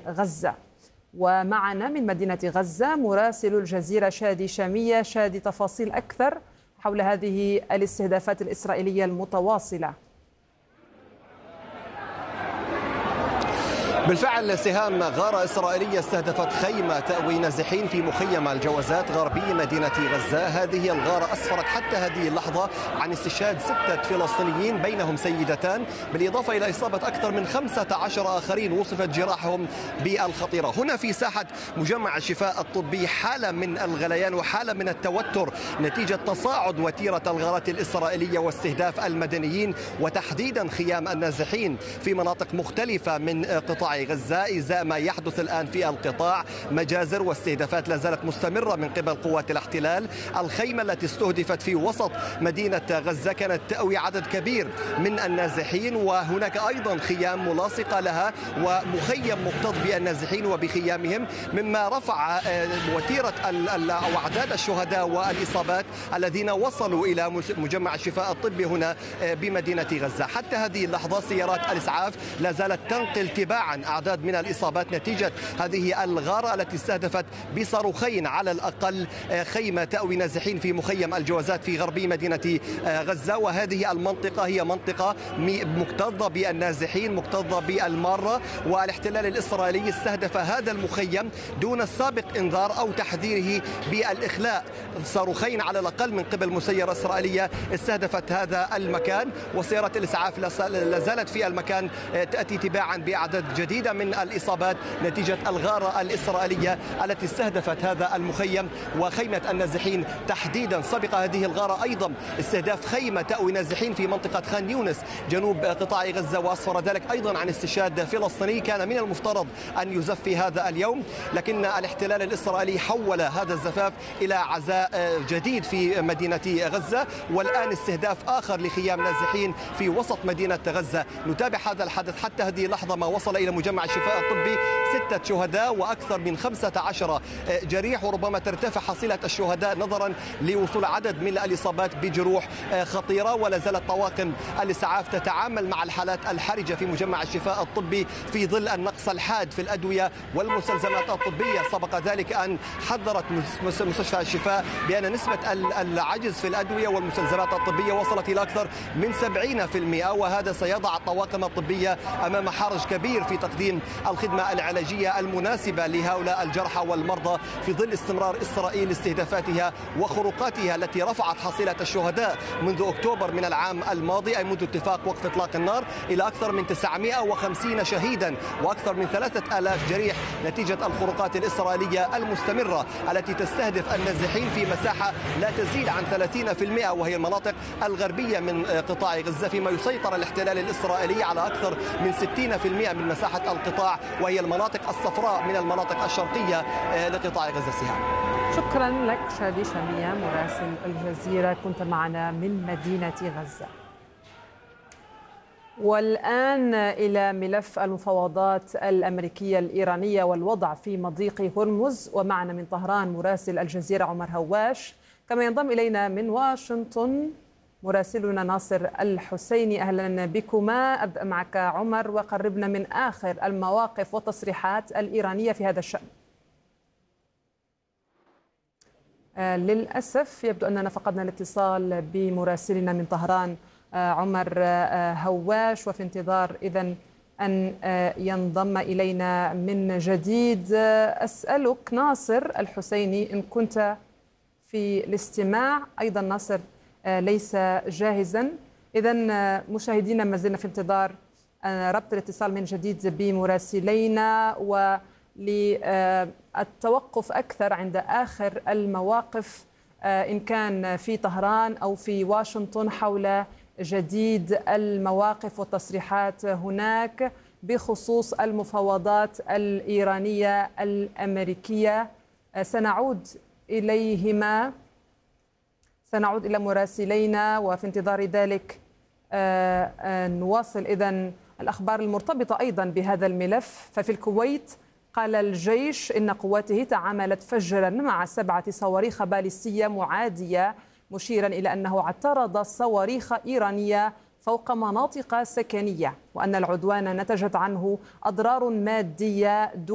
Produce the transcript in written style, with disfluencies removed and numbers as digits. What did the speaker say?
غزة. ومعنا من مدينة غزة مراسل الجزيرة شادي شامية. شادي، تفاصيل أكثر حول هذه الاستهدافات الإسرائيلية المتواصلة. بالفعل سهام، غارة إسرائيلية استهدفت خيمة تأوي نازحين في مخيم الجوازات غربي مدينة غزة. هذه الغارة أسفرت حتى هذه اللحظة عن استشهاد 6 فلسطينيين بينهم سيدتان، بالإضافة إلى إصابة أكثر من 15 آخرين وصفت جراحهم بالخطيرة. هنا في ساحة مجمع الشفاء الطبي حالة من الغليان وحالة من التوتر نتيجة تصاعد وتيرة الغارات الإسرائيلية واستهداف المدنيين وتحديدا خيام النازحين في مناطق مختلفة من قطاع غزة. إزاء ما يحدث الآن في القطاع، مجازر واستهدافات لا زالت مستمرة من قبل قوات الاحتلال. الخيمة التي استهدفت في وسط مدينة غزة كانت تأوي عدد كبير من النازحين، وهناك أيضا خيام ملاصقة لها ومخيم مكتظ بالنازحين وبخيامهم، مما رفع وتيرة أو أعداد الشهداء والإصابات الذين وصلوا إلى مجمع الشفاء الطبي هنا بمدينة غزة. حتى هذه اللحظة سيارات الإسعاف لا زالت تنقل تباعا أعداد من الإصابات نتيجة هذه الغارة التي استهدفت بصاروخين على الأقل خيمة تأوي نازحين في مخيم الجوازات في غربي مدينة غزة. وهذه المنطقة هي منطقة مكتظة بالنازحين، مكتظة بالمارة، والاحتلال الإسرائيلي استهدف هذا المخيم دون السابق إنذار أو تحذيره بالإخلاء. صاروخين على الأقل من قبل مسيرة إسرائيلية استهدفت هذا المكان، وسيارات الإسعاف لا زالت في المكان تأتي تباعا بأعداد جديدة من الإصابات نتيجة الغارة الإسرائيلية التي استهدفت هذا المخيم وخيمة النازحين تحديدا. سبق هذه الغارة أيضا استهداف خيمة تأوي نازحين في منطقة خان يونس جنوب قطاع غزة، وأسفر ذلك أيضا عن استشهاد فلسطيني كان من المفترض أن يزف في هذا اليوم، لكن الاحتلال الإسرائيلي حول هذا الزفاف إلى عزاء جديد في مدينة غزة، والآن استهداف آخر لخيام نازحين في وسط مدينة غزة. نتابع هذا الحدث حتى هذه اللحظة ما وصل إلى مجمع الشفاء الطبي 6 شهداء وأكثر من 15 جريح، وربما ترتفع حصيلة الشهداء نظرا لوصول عدد من الإصابات بجروح خطيرة. ولا زالت طواقم الإسعاف تتعامل مع الحالات الحرجة في مجمع الشفاء الطبي في ظل النقص الحاد في الأدوية والمستلزمات الطبية. سبق ذلك أن حذرت مستشفى الشفاء بأن نسبة العجز في الأدوية والمستلزمات الطبية وصلت إلى أكثر من 70%، وهذا سيضع الطواقم الطبية أمام حرج كبير في تقديم الخدمة العلاجية المناسبة لهؤلاء الجرحى والمرضى في ظل استمرار إسرائيل استهدافاتها وخروقاتها التي رفعت حصيلة الشهداء منذ أكتوبر من العام الماضي، أي منذ اتفاق وقف إطلاق النار، إلى أكثر من 950 شهيدا وأكثر من 3000 جريح نتيجة الخروقات الإسرائيلية المستمرة التي تستهدف النازحين في مساحة لا تزيد عن 30%، وهي المناطق الغربية من قطاع غزة، فيما يسيطر الاحتلال الإسرائيلي على أكثر من 60% من مساحة القطاع، وهي المناطق الصفراء من المناطق الشرقية لقطاع غزة. سهام، شكرا لك شادي شامية مراسل الجزيرة، كنت معنا من مدينة غزة. والآن إلى ملف المفاوضات الأمريكية الإيرانية والوضع في مضيق هرمز، ومعنا من طهران مراسل الجزيرة عمر هواش، كما ينضم إلينا من واشنطن مراسلنا ناصر الحسيني. أهلا بكما. أبدأ معك عمر، وقربنا من آخر المواقف والتصريحات الإيرانية في هذا الشأن. للأسف يبدو أننا فقدنا الاتصال بمراسلنا من طهران عمر هواش، وفي انتظار إذن أن ينضم إلينا من جديد. أسألك ناصر الحسيني إن كنت في الاستماع. أيضا ناصر ليس جاهزا. إذن مشاهدينا ما زلنا في انتظار ربط الاتصال من جديد بمراسلينا، وللتوقف أكثر عند آخر المواقف إن كان في طهران أو في واشنطن حول جديد المواقف والتصريحات هناك بخصوص المفاوضات الإيرانية الأمريكية. سنعود إليهما، سنعود إلى مراسلينا، وفي انتظار ذلك نواصل إذن الأخبار المرتبطة أيضا بهذا الملف. ففي الكويت قال الجيش إن قواته تعاملت فجرا مع 7 صواريخ باليستية معادية، مشيرا إلى أنه اعترض صواريخ إيرانية فوق مناطق سكنية، وأن العدوان نتجت عنه أضرار مادية